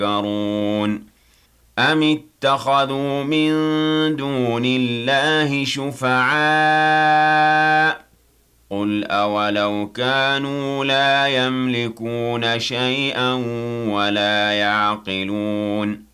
يذكرون أم اتخذوا من دون الله شفعاء قل أولو كانوا لا يملكون شيئا ولا يعقلون